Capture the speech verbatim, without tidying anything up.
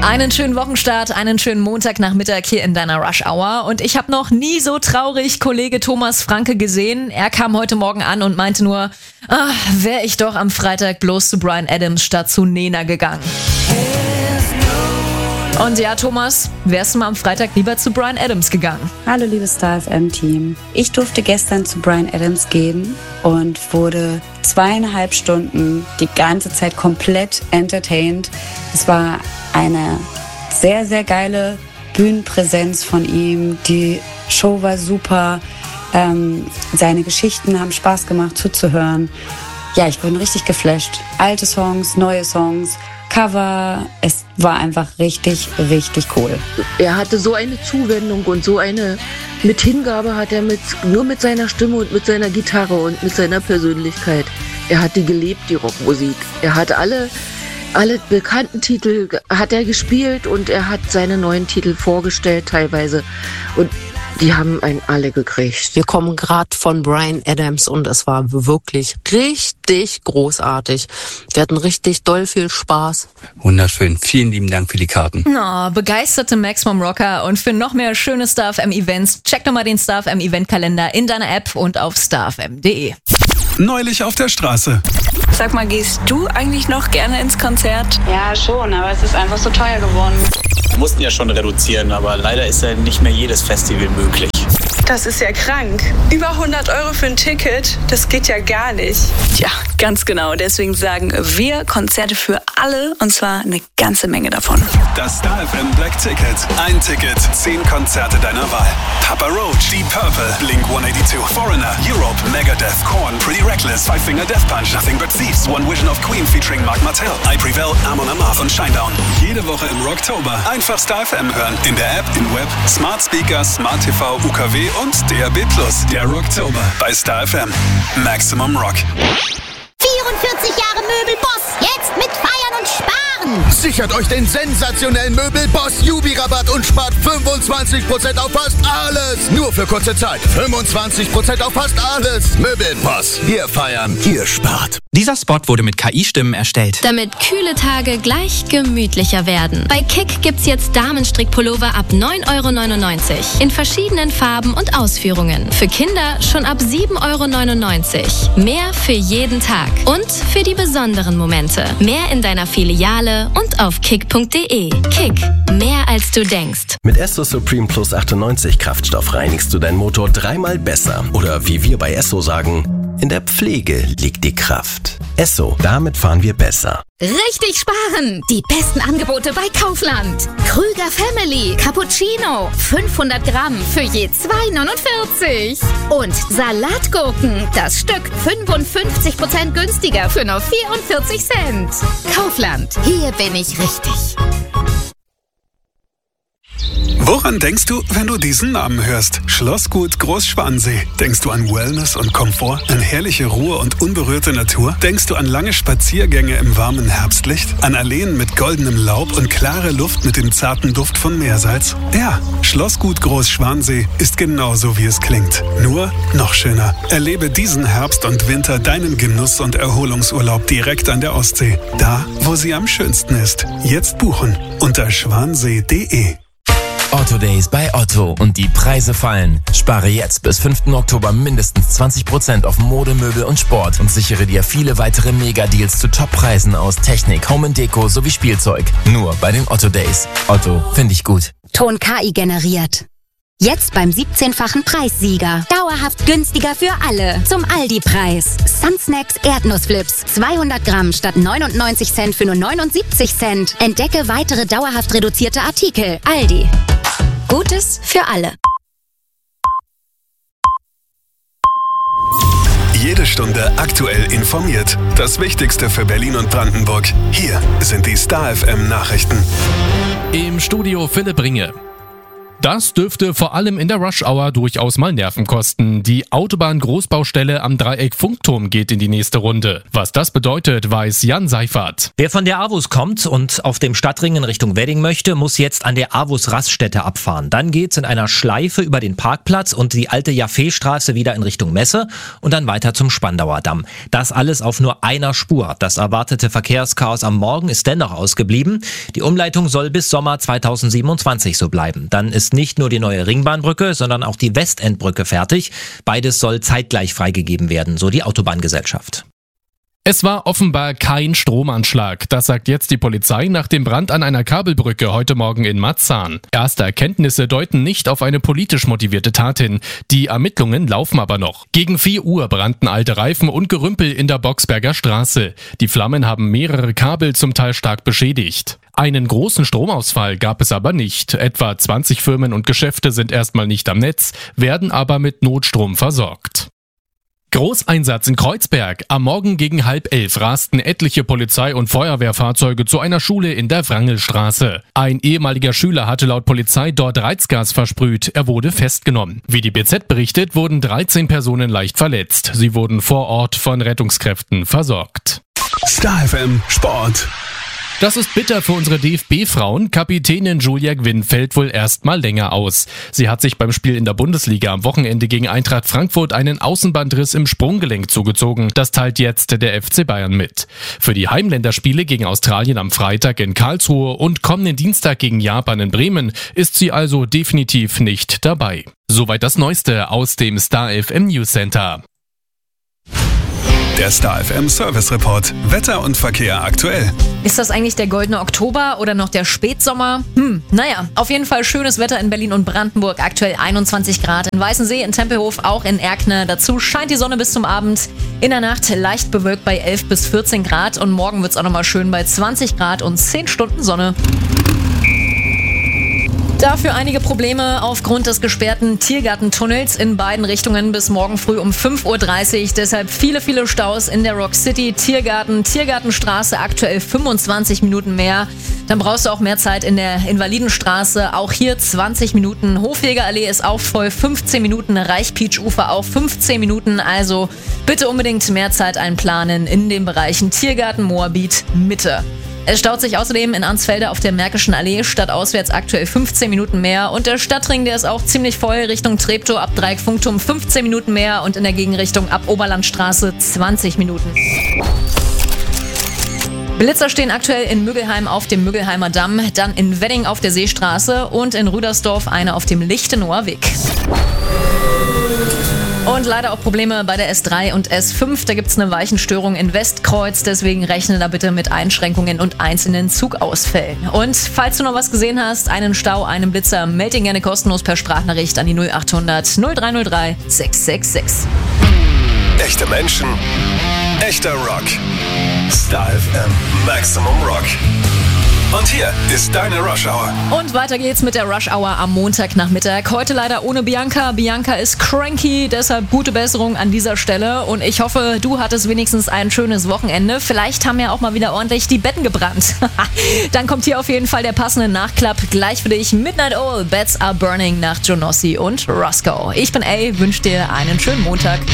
Einen schönen Wochenstart, einen schönen Montagnachmittag hier in deiner Rush Hour. Und ich habe noch nie so traurig Kollege Thomas Franke gesehen. Er kam heute Morgen an und meinte nur, ah, wäre ich doch am Freitag bloß zu Bryan Adams statt zu Nena gegangen. Und ja, Thomas, wärst du mal am Freitag lieber zu Bryan Adams gegangen? Hallo liebes Star F M-Team. Ich durfte gestern zu Bryan Adams gehen und wurde zweieinhalb Stunden die ganze Zeit komplett entertained. Es war eine sehr, sehr geile Bühnenpräsenz von ihm. Die Show war super. Ähm, seine Geschichten haben Spaß gemacht zuzuhören. Ja, ich bin richtig geflasht. Alte Songs, neue Songs, Cover. Es war einfach richtig, richtig cool. Er hatte so eine Zuwendung und so eine mit Hingabe hat er mit, nur mit seiner Stimme und mit seiner Gitarre und mit seiner Persönlichkeit. Er hat die gelebt, die Rockmusik. Er hat alle Alle bekannten Titel hat er gespielt und er hat seine neuen Titel vorgestellt teilweise. Und die haben einen alle gekriegt. Wir kommen gerade von Bryan Adams und es war wirklich richtig großartig. Wir hatten richtig doll viel Spaß. Wunderschön. Vielen lieben Dank für die Karten. Oh, begeisterte Maximum Rocker. Und für noch mehr schöne Star F M Events, check doch mal den Star F M Eventkalender in deiner App und auf star f m punkt d e. Neulich auf der Straße. Sag mal, gehst du eigentlich noch gerne ins Konzert? Ja, schon, aber es ist einfach so teuer geworden. Wir mussten ja schon reduzieren, aber leider ist ja nicht mehr jedes Festival möglich. Das ist ja krank. Über hundert Euro für ein Ticket, das geht ja gar nicht. Ja, ganz genau. Deswegen sagen wir Konzerte für alle und zwar eine ganze Menge davon. Das Star F M Black Ticket. Ein Ticket, zehn Konzerte deiner Wahl. Papa Roach, Deep Purple, Blink hundertzweiundachtzig, Foreigner, Europe, Megadeth, Korn, Pretty Reckless, Five Finger Death Punch, Nothing But Thieves, One Vision of Queen featuring Mark Martell, I Prevail, Amon Amarth und Shinedown. Jede Woche im Rocktober. Einfach Star F M hören. In der App, im Web, Smart Speaker, Smart T V, U K W und D A B plus. Der Rocktober bei Star F M. Maximum Rock. vierundvierzig Jahre Möbelboss. Jetzt mit Feiern und Sparen. Sichert euch den sensationellen Möbelboss Jubi-Rabatt und spart fünfundzwanzig Prozent auf fast alles. Nur für kurze Zeit. fünfundzwanzig Prozent auf fast alles. Möbelboss. Wir feiern, ihr spart. Dieser Spot wurde mit K I-Stimmen erstellt. Damit kühle Tage gleich gemütlicher werden. Bei Kick gibt's jetzt Damenstrickpullover ab neun Euro neunundneunzig. In verschiedenen Farben und Ausführungen. Für Kinder schon ab sieben Euro neunundneunzig. Mehr für jeden Tag. Und für die besonderen Momente. Mehr in deiner Filiale und auf kick punkt d e. Kick. Mehr als du denkst. Mit Esso Supreme Plus achtundneunzig Kraftstoff reinigst du deinen Motor dreimal besser. Oder wie wir bei Esso sagen, in der Pflege liegt die Kraft. Esso, damit fahren wir besser. Richtig sparen! Die besten Angebote bei Kaufland. Krüger Family Cappuccino. fünfhundert Gramm für je zwei neunundvierzig. Und Salatgurken. Das Stück fünfundfünfzig Prozent günstiger für nur vierundvierzig Cent. Kaufland. Hier bin ich richtig. Woran denkst du, wenn du diesen Namen hörst? Schlossgut Großschwansee. Denkst du an Wellness und Komfort? An herrliche Ruhe und unberührte Natur? Denkst du an lange Spaziergänge im warmen Herbstlicht? An Alleen mit goldenem Laub und klare Luft mit dem zarten Duft von Meersalz? Ja, Schlossgut Großschwansee ist genauso, wie es klingt. Nur noch schöner. Erlebe diesen Herbst und Winter deinen Genuss- und Erholungsurlaub direkt an der Ostsee. Da, wo sie am schönsten ist. Jetzt buchen unter schwansee punkt d e. Otto Days bei Otto und die Preise fallen. Spare jetzt bis fünften Oktober mindestens zwanzig Prozent auf Mode, Möbel und Sport und sichere dir viele weitere Mega-Deals zu Top-Preisen aus Technik, Home und Deko sowie Spielzeug. Nur bei den Otto Days. Otto, finde ich gut. Ton K I generiert. Jetzt beim siebzehnfachen Preissieger. Dauerhaft günstiger für alle. Zum Aldi-Preis. Sunsnacks Erdnussflips. zweihundert Gramm statt neunundneunzig Cent für nur neunundsiebzig Cent. Entdecke weitere dauerhaft reduzierte Artikel. Aldi. Gutes für alle. Jede Stunde aktuell informiert. Das Wichtigste für Berlin und Brandenburg. Hier sind die Star F M Nachrichten. Im Studio Philipp Ringe. Das dürfte vor allem in der Rush-Hour durchaus mal Nerven kosten. Die Autobahn-Großbaustelle am Dreieck Funkturm geht in die nächste Runde. Was das bedeutet, weiß Jan Seifert. Wer von der AWUS kommt und auf dem Stadtring in Richtung Wedding möchte, muss jetzt an der AWUS-Raststätte abfahren. Dann geht's in einer Schleife über den Parkplatz und die alte Jaffe-Straße wieder in Richtung Messe und dann weiter zum Spandauer Damm. Das alles auf nur einer Spur. Das erwartete Verkehrschaos am Morgen ist dennoch ausgeblieben. Die Umleitung soll bis Sommer zweitausendsiebenundzwanzig so bleiben. Dann ist nicht nur die neue Ringbahnbrücke, sondern auch die Westendbrücke fertig. Beides soll zeitgleich freigegeben werden, so die Autobahngesellschaft. Es war offenbar kein Stromanschlag. Das sagt jetzt die Polizei nach dem Brand an einer Kabelbrücke heute Morgen in Marzahn. Erste Erkenntnisse deuten nicht auf eine politisch motivierte Tat hin. Die Ermittlungen laufen aber noch. Gegen vier Uhr brannten alte Reifen und Gerümpel in der Boxberger Straße. Die Flammen haben mehrere Kabel zum Teil stark beschädigt. Einen großen Stromausfall gab es aber nicht. Etwa zwanzig Firmen und Geschäfte sind erstmal nicht am Netz, werden aber mit Notstrom versorgt. Großeinsatz in Kreuzberg. Am Morgen gegen halb elf rasten etliche Polizei- und Feuerwehrfahrzeuge zu einer Schule in der Wrangelstraße. Ein ehemaliger Schüler hatte laut Polizei dort Reizgas versprüht. Er wurde festgenommen. Wie die B Z berichtet, wurden dreizehn Personen leicht verletzt. Sie wurden vor Ort von Rettungskräften versorgt. Star F M Sport. Das ist bitter für unsere D F B-Frauen. Kapitänin Julia Gwynn fällt wohl erst mal länger aus. Sie hat sich beim Spiel in der Bundesliga am Wochenende gegen Eintracht Frankfurt einen Außenbandriss im Sprunggelenk zugezogen. Das teilt jetzt der F C Bayern mit. Für die Heimländerspiele gegen Australien am Freitag in Karlsruhe und kommenden Dienstag gegen Japan in Bremen ist sie also definitiv nicht dabei. Soweit das Neueste aus dem Star F M News Center. Der Star F M Service Report. Wetter und Verkehr aktuell. Ist das eigentlich der goldene Oktober oder noch der Spätsommer? Hm, naja, auf jeden Fall schönes Wetter in Berlin und Brandenburg. Aktuell einundzwanzig Grad in Weißensee, in Tempelhof, auch in Erkner. Dazu scheint die Sonne bis zum Abend. In der Nacht leicht bewölkt bei elf bis vierzehn Grad. Und morgen wird es auch nochmal schön bei zwanzig Grad und zehn Stunden Sonne. Dafür einige Probleme aufgrund des gesperrten Tiergartentunnels in beiden Richtungen bis morgen früh um fünf Uhr dreißig. Deshalb viele, viele Staus in der Rock City. Tiergarten, Tiergartenstraße aktuell fünfundzwanzig Minuten mehr. Dann brauchst du auch mehr Zeit in der Invalidenstraße. Auch hier zwanzig Minuten. Hofjägerallee ist auch voll, fünfzehn Minuten. Reichpietsch-Ufer auch fünfzehn Minuten. Also bitte unbedingt mehr Zeit einplanen in den Bereichen Tiergarten, Moabit, Mitte. Es staut sich außerdem in Arnsfelde auf der Märkischen Allee stadtauswärts aktuell fünfzehn Minuten mehr. Und der Stadtring, der ist auch ziemlich voll. Richtung Treptow ab Dreieck Funkturm fünfzehn Minuten mehr. Und in der Gegenrichtung ab Oberlandstraße zwanzig Minuten. Blitzer stehen aktuell in Müggelheim auf dem Müggelheimer Damm, dann in Wedding auf der Seestraße und in Rüdersdorf eine auf dem Lichtenower Weg. Und leider auch Probleme bei der S drei und S fünf. Da gibt es eine Weichenstörung in Westkreuz. Deswegen rechne da bitte mit Einschränkungen und einzelnen Zugausfällen. Und falls du noch was gesehen hast, einen Stau, einen Blitzer, melde ihn gerne kostenlos per Sprachnachricht an die null achthundert null drei null drei sechs sechs sechs. Echte Menschen, echter Rock. Star F M Maximum Rock. Und hier ist deine Rush Hour. Und weiter geht's mit der Rush Hour am Montagnachmittag. Heute leider ohne Bianca. Bianca ist cranky, deshalb gute Besserung an dieser Stelle. Und ich hoffe, du hattest wenigstens ein schönes Wochenende. Vielleicht haben ja auch mal wieder ordentlich die Betten gebrannt. Dann kommt hier auf jeden Fall der passende Nachklapp. Gleich für dich Midnight Oil, Beds Are Burning nach John Nossi und Roscoe. Ich bin A, wünsche dir einen schönen Montag.